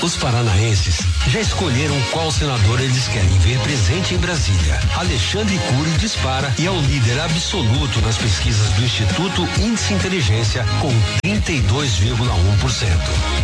Os paranaenses já escolheram qual senador eles querem ver presente em Brasília. Alexandre Cury dispara e é o líder absoluto nas pesquisas do Instituto Índice Inteligência com 32,1%.